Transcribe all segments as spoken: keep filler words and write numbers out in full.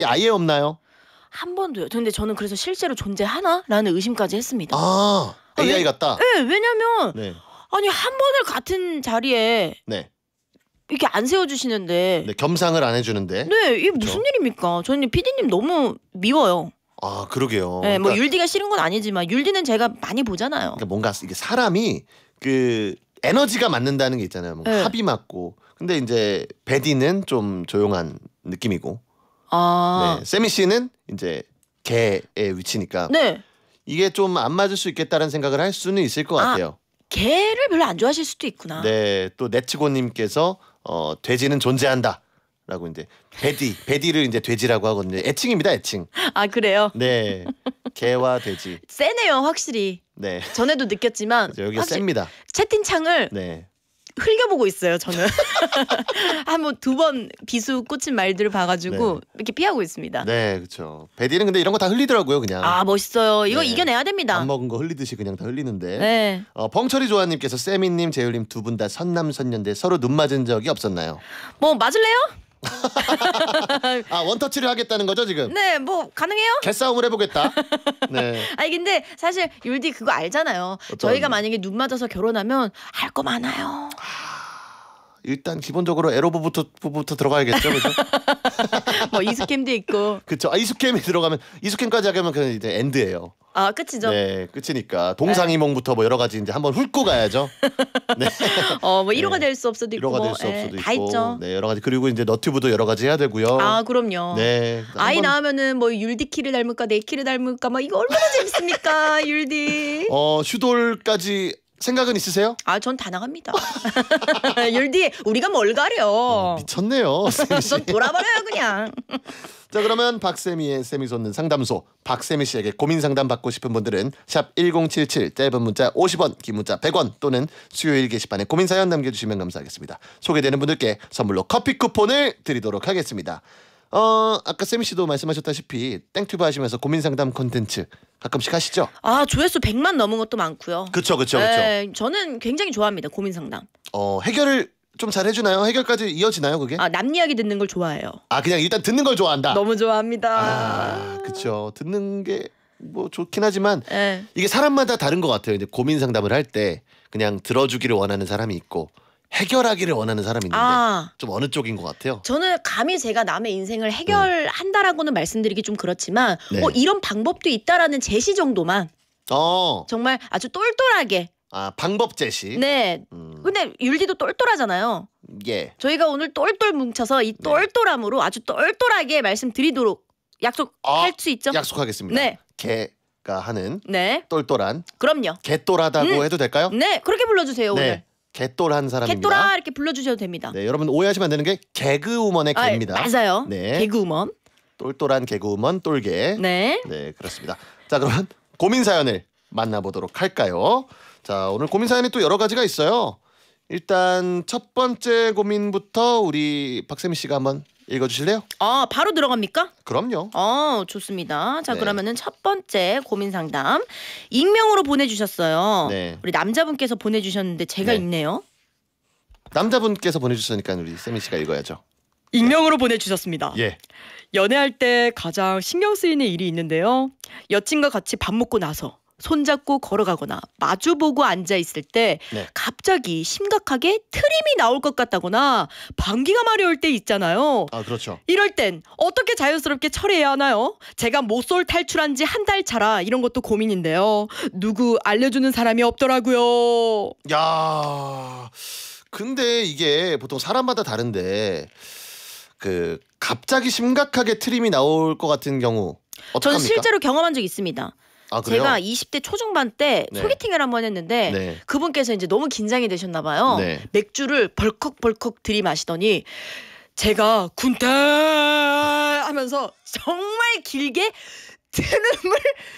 아예 없나요? 한 번도요. 근데 저는 그래서 실제로 존재하나라는 의심까지 했습니다. 아, 에이아이 왜, 같다. 네, 왜냐면 네. 아니 한 번을 같은 자리에 네. 이렇게 안 세워주시는데. 네, 겸상을 안 해주는데. 네, 이게 그쵸? 무슨 일입니까? 저는 피디님 너무 미워요. 아, 그러게요. 네, 뭐 그러니까, 율디가 싫은 건 아니지만 율디는 제가 많이 보잖아요. 그러니까 뭔가 이게 사람이 그 에너지가 맞는다는 게 있잖아요. 뭔가 네. 합이 맞고. 근데 이제 베디는 좀 조용한 느낌이고. 아, 네, 세미 씨는 이제 개의 위치니까 네. 이게 좀 안 맞을 수 있겠다는 생각을 할 수는 있을 것 아. 같아요. 개를 별로 안 좋아하실 수도 있구나. 네, 또 네츠고님께서 어, 돼지는 존재한다라고 이제 베디, 베디를 이제 돼지라고 하거든요. 애칭입니다, 애칭. 아, 그래요? 네, 개와 돼지. 세네요, 확실히. 네, 전에도 느꼈지만 여기가 확실히 셉니다. 채팅창을 네, 흘려보고 있어요, 저는. 한번 두 번 비수 꽂힌 말들을 봐가지고 네. 이렇게 피하고 있습니다. 네, 그렇죠. 베디는 근데 이런 거 다 흘리더라고요, 그냥. 아, 멋있어요. 이거 네. 이겨내야 됩니다. 밥 먹은 거 흘리듯이 그냥 다 흘리는데. 네. 어, 펑철이 조아님께서 세미님, 재율님 두 분 다 선남선녀인데 서로 눈 맞은 적이 없었나요? 뭐 맞을래요? 아, 원터치를 하겠다는 거죠 지금? 네, 뭐 가능해요? 개싸움을 해보겠다. 네. 아니 근데 사실 율디 그거 알잖아요. 어떤- 저희가 만약에 눈 맞아서 결혼하면 할 거 많아요. 일단 기본적으로 에로부부터 부부터 들어가야겠죠, 그죠? 뭐 이스캠도 있고. 그렇죠. 아, 이수캠이 들어가면 이수캠까지 하면 그냥 이제 엔드예요. 아, 끝이죠. 네, 끝이니까 동상이몽부터 뭐 여러 가지 이제 한번 훑고 가야죠. 네. 어, 뭐 일 호가 네. 될 수 없어도 있고. 일 호가 뭐, 될 수 예, 없어도 다 있고. 있죠. 네, 여러 가지. 그리고 이제 너튜브도 여러 가지 해야 되고요. 아, 그럼요. 네. 아이 한번- 낳으면은 뭐 율디 키를 닮을까 내 키를 닮을까 막 이거 얼마나 재밌습니까, 율디. 어, 슈돌까지 생각은 있으세요? 아, 전 다 나갑니다. 율디, 우리가 뭘 가려. 어, 미쳤네요. 세미 씨. 전 돌아버려요 그냥. 자, 그러면 박세미의 세미 솟는 상담소, 박세미 씨에게 고민 상담 받고 싶은 분들은 샵 일공칠칠, 짧은 문자 오십 원, 긴 문자 백 원 또는 수요일 게시판에 고민 사연 남겨주시면 감사하겠습니다. 소개되는 분들께 선물로 커피 쿠폰을 드리도록 하겠습니다. 어, 아까 세미 씨도 말씀하셨다시피 땡튜브 하시면서 고민 상담 콘텐츠 가끔씩 하시죠? 아, 조회수 백만 넘은 것도 많고요. 그쵸, 그쵸, 그쵸. 네, 저는 굉장히 좋아합니다. 고민 상담. 어, 해결을 좀 잘 해주나요? 해결까지 이어지나요, 그게? 아, 남 이야기 듣는 걸 좋아해요. 아, 그냥 일단 듣는 걸 좋아한다. 너무 좋아합니다. 아, 그쵸. 듣는 게 뭐 좋긴 하지만 네. 이게 사람마다 다른 것 같아요. 이제 고민 상담을 할 때 그냥 들어주기를 원하는 사람이 있고 해결하기를 원하는 사람이 있는데 아, 좀 어느 쪽인 것 같아요. 저는 감히 제가 남의 인생을 해결한다라고는 말씀드리기 좀 그렇지만 네. 어, 이런 방법도 있다라는 제시 정도만 어, 정말 아주 똘똘하게. 아 방법 제시. 네. 음, 근데 율디도 똘똘하잖아요. 예. 저희가 오늘 똘똘 뭉쳐서 이 똘똘함으로 아주 똘똘하게 말씀드리도록 약속할 아, 수 있죠? 약속하겠습니다. 네. 개가 하는 네. 똘똘한 그럼요. 개똘하다고 음. 해도 될까요? 네. 그렇게 불러주세요 오늘. 네. 개똘한 사람입니다. 개똘아 이렇게 불러주셔도 됩니다. 네, 여러분 오해하시면 안 되는 게 개그우먼의 아, 개입니다. 맞아요. 네. 개그우먼. 똘똘한 개그우먼 똘개. 네. 네, 그렇습니다. 자, 그러면 고민 사연을 만나보도록 할까요? 자, 오늘 고민 사연이 또 여러 가지가 있어요. 일단 첫 번째 고민부터 우리 박세미 씨가 한번 읽어주실래요? 아, 바로 들어갑니까? 그럼요. 어, 좋습니다. 자, 네. 그러면은 첫 번째 고민 상담 익명으로 보내주셨어요. 네. 우리 남자분께서 보내주셨는데 제가 네. 읽네요. 남자분께서 보내주셨으니까 우리 세미 씨가 읽어야죠. 익명으로 보내주셨습니다. 예. 연애할 때 가장 신경 쓰이는 일이 있는데요. 여친과 같이 밥 먹고 나서 손잡고 걸어가거나 마주보고 앉아 있을 때 네. 갑자기 심각하게 트림이 나올 것 같다거나 방귀가 마려울 때 있잖아요. 아, 그렇죠. 이럴 땐 어떻게 자연스럽게 처리해야 하나요? 제가 모쏠 탈출한 지 한 달 차라 이런 것도 고민인데요. 누구 알려주는 사람이 없더라고요. 야, 근데 이게 보통 사람마다 다른데 그 갑자기 심각하게 트림이 나올 것 같은 경우 저는 어떡합니까? 실제로 경험한 적이 있습니다. 아, 그래요? 제가 이십 대 초중반 때 네. 소개팅을 한번 했는데 네. 그분께서 이제 너무 긴장이 되셨나 봐요. 네. 맥주를 벌컥벌컥 들이마시더니 제가 군대 하면서 정말 길게 트름을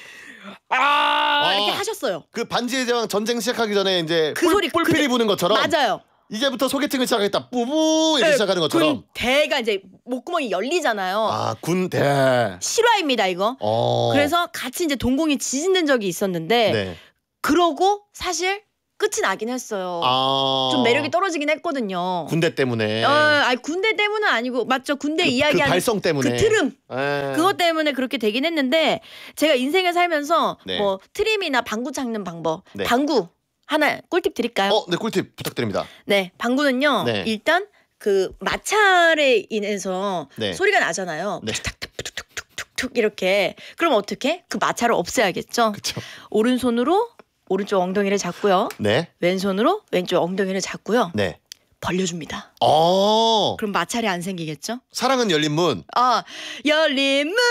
아 이렇게 하셨어요. 그 반지의 제왕 전쟁 시작하기 전에 이제 그 소리 뿔필이 그- 부는 것처럼 맞아요. 이제부터 소개팅을 시작하겠다. 뿌부 이렇게 네, 시작하는 것처럼. 군대가 이제 목구멍이 열리잖아요. 아, 군대. 실화입니다 이거. 어. 그래서 같이 이제 동공이 지진된 적이 있었는데 네. 그러고 사실 끝이 나긴 했어요. 아. 좀 매력이 떨어지긴 했거든요. 군대 때문에. 어, 아니 군대 때문은 아니고 맞죠? 군대 그, 이야기하는 그 발성 때문에. 그 트름. 에. 그것 때문에 그렇게 되긴 했는데 제가 인생을 살면서 네. 뭐 트림이나 방구 찾는 방법, 네. 방구 하나 꿀팁 드릴까요? 어, 네 꿀팁 부탁드립니다. 네, 방구는요. 네. 일단 그 마찰에 인해서 네. 소리가 나잖아요. 네. 툭탁 툭툭툭툭툭 이렇게. 그럼 어떻게? 그 마찰을 없애야겠죠. 그렇죠. 오른손으로 오른쪽 엉덩이를 잡고요. 네. 왼손으로 왼쪽 엉덩이를 잡고요. 네. 벌려줍니다. 어. 그럼 마찰이 안 생기겠죠? 사랑은 열린 문. 아, 열린 문.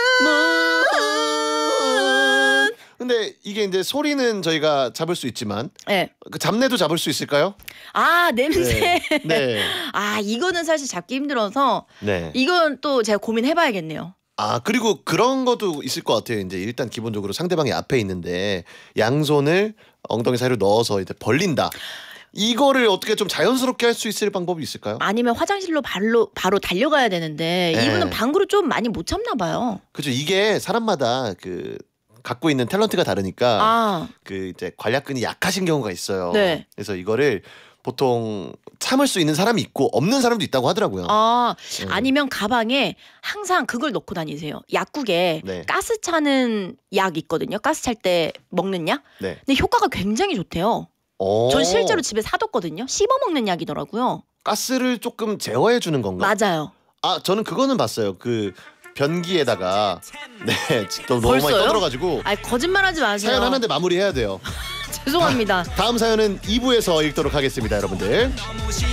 근데 이게 이제 소리는 저희가 잡을 수 있지만 네. 그 잡내도 잡을 수 있을까요? 아, 냄새. 네. 네. 아, 이거는 사실 잡기 힘들어서 네. 이건 또 제가 고민해봐야겠네요. 아 그리고 그런 것도 있을 것 같아요. 이제 일단 기본적으로 상대방이 앞에 있는데 양손을 엉덩이 사이로 넣어서 이제 벌린다. 이거를 어떻게 좀 자연스럽게 할 수 있을 방법이 있을까요? 아니면 화장실로 바로 바로 달려가야 되는데 네. 이분은 방구를 좀 많이 못 참나 봐요. 그죠. 이게 사람마다 그 갖고 있는 탤런트가 다르니까 아, 그 이제 관략근이 약하신 경우가 있어요. 네. 그래서 이거를 보통 참을 수 있는 사람이 있고 없는 사람도 있다고 하더라고요. 아, 네. 아니면 가방에 항상 그걸 넣고 다니세요. 약국에 네. 가스 차는 약 있거든요. 가스 찰 때 먹는 약. 네. 근데 효과가 굉장히 좋대요. 오. 전 실제로 집에 사뒀거든요. 씹어 먹는 약이더라고요. 가스를 조금 제어해 주는 건가? 맞아요. 아 저는 그거는 봤어요. 그 변기에다가 네, 또 너무 많이 벌써요? 떠들어가지고 아, 거짓말하지 마세요. 사연 하나인데 마무리해야 돼요. 죄송합니다. 다음 사연은 이 부에서 읽도록 하겠습니다, 여러분들.